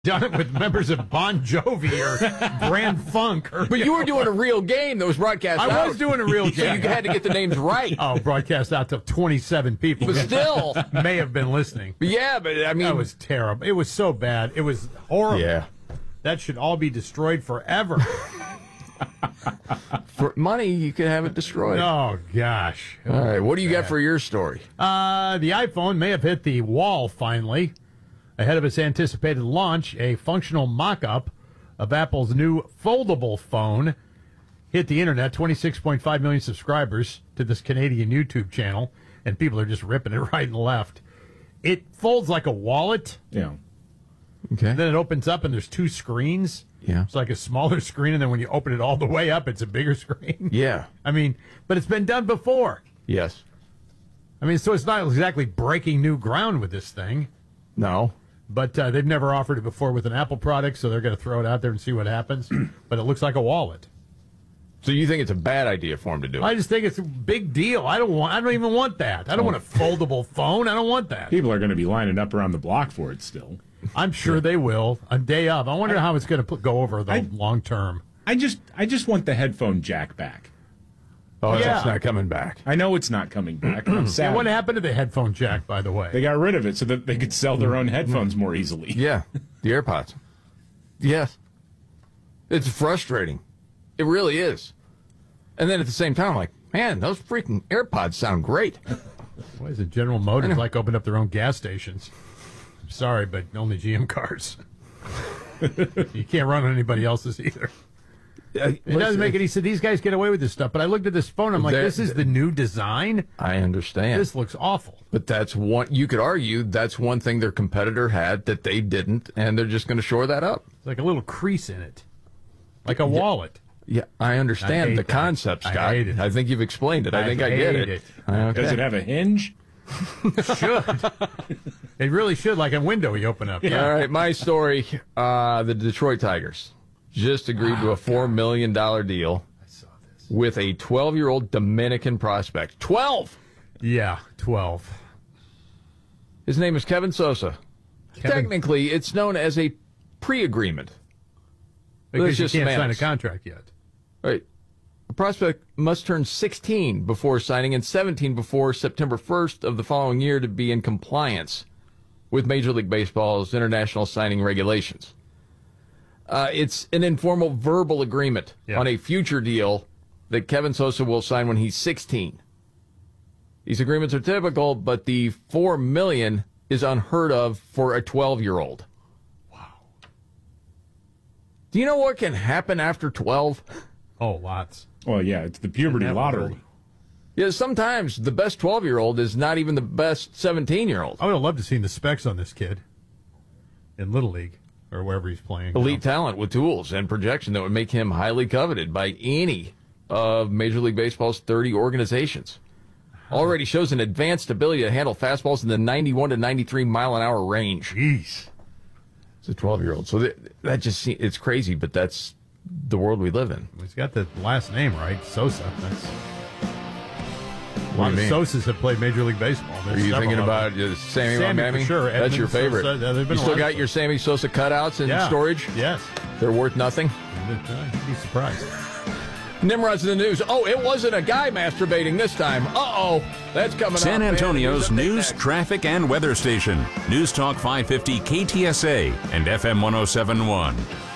done it with members of Bon Jovi or Grand Funk. But you were doing a real game that was broadcast out. I was doing a real game. So you had to get the names right. Oh, broadcast out to 27 people. But still. May have been listening. Yeah, but I mean. That was terrible. It was so bad. It was horrible. Yeah. That should all be destroyed forever. For money, you could have it destroyed. Oh, gosh. All right, what do you got for your story? The iPhone may have hit the wall finally. Ahead of its anticipated launch, a functional mock-up of Apple's new foldable phone hit the internet. 26.5 million subscribers to this Canadian YouTube channel, and people are just ripping it right and left. It folds like a wallet. Yeah. Okay. And then it opens up, and there's two screens. Yeah. It's like a smaller screen, and then when you open it all the way up, it's a bigger screen. Yeah. I mean, but it's been done before. Yes. I mean, so it's not exactly breaking new ground with this thing. No. But they've never offered it before with an Apple product, so they're going to throw it out there and see what happens. But it looks like a wallet. So you think it's a bad idea for him to do it? I just think it's a big deal. I don't even want that. I don't want a foldable phone. I don't want that. People are going to be lining up around the block for it still. I'm sure they will. A day of. I wonder how it's going to go over the long term. I just want the headphone jack back. Oh, Yeah. that's not coming back. I know it's not coming back. I'm sad. And what happened to the headphone jack, by the way? They got rid of it so that they could sell their own headphones more easily. Yeah, the AirPods. Yes. It's frustrating. It really is. And then at the same time, I'm like, man, those freaking AirPods sound great. Why is it General Motors like opened up their own gas stations? I'm sorry, but only GM cars. You can't run on anybody else's either. It doesn't make any sense. These guys get away with this stuff. But I looked at this phone. I'm like, this is the new design? I understand. This looks awful. But that's one, you could argue that's one thing their competitor had that they didn't, and they're just going to shore that up. It's like a little crease in it. Like a wallet. Yeah, I understand the concept, Scott. I hate it. I think you've explained it. I think I get it. Okay. Does it have a hinge? Should. It really should, like a window you open up. Yeah. All right, my story, the Detroit Tigers just agreed to a $4 million deal with a 12-year-old Dominican prospect. 12! Yeah, 12. His name is Kevin Sosa. Technically, it's known as a pre-agreement. Because you can't sign a contract yet. Right. A prospect must turn 16 before signing and 17 before September 1st of the following year to be in compliance with Major League Baseball's international signing regulations. It's an informal verbal agreement on a future deal that Kevin Sosa will sign when he's 16. These agreements are typical, but the $4 million is unheard of for a 12-year-old. Wow. Do you know what can happen after 12? Oh, lots. Well, yeah, it's the puberty lottery. Yeah, sometimes the best 12-year-old is not even the best 17-year-old. I would have loved to see the specs on this kid in Little League or wherever he's playing. Elite talent with tools and projection that would make him highly coveted by any of Major League Baseball's 30 organizations. Already shows an advanced ability to handle fastballs in the 91 to 93 mile-an-hour range. Jeez. It's a 12-year-old. So that just seems, it's crazy, but that's the world we live in. He's got the last name right, Sosa. That's a lot of mean? Sosas have played Major League Baseball. Are you thinking about Sammy Montgomery? For sure. That's your Edmund favorite. Sosa. You still got your Sammy Sosa cutouts in storage? Yes. They're worth nothing? You'd be surprised. Nimrod's in the news. Oh, it wasn't a guy masturbating this time. Uh-oh. That's coming up. San Antonio's news, traffic, and weather station. News Talk 550 KTSA and FM 1071.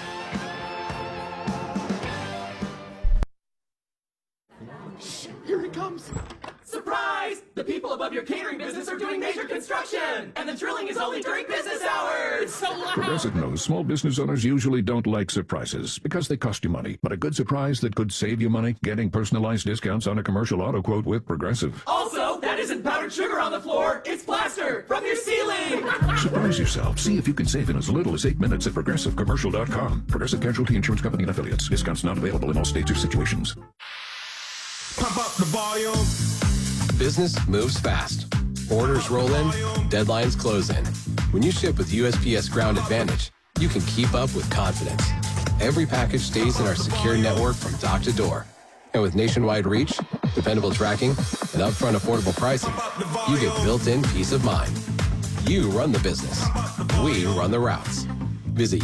Here he comes. Surprise! The people above your catering business are doing major construction, and the drilling is only during business hours. It's so loud. Progressive knows small business owners usually don't like surprises because they cost you money. But a good surprise that could save you money, getting personalized discounts on a commercial auto quote with Progressive. Also, that isn't powdered sugar on the floor. It's plaster from your ceiling. Surprise yourself. See if you can save in as little as 8 minutes at ProgressiveCommercial.com. Progressive Casualty Insurance Company and Affiliates. Discounts not available in all states or situations. Pump up the volume. Business moves fast. Orders roll in, deadlines close in. When you ship with USPS Ground Advantage, you can keep up with confidence. Every package stays in our secure network from dock to door. And with nationwide reach, dependable tracking, and upfront affordable pricing, you get built-in peace of mind. You run the business. We run the routes. Visit